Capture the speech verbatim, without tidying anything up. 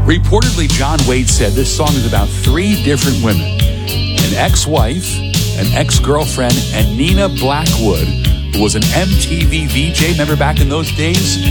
Reportedly, John Wade said this song is about three different women. An ex-wife, an ex-girlfriend, and Nina Blackwood, who was an M T V V J. Remember back in those days?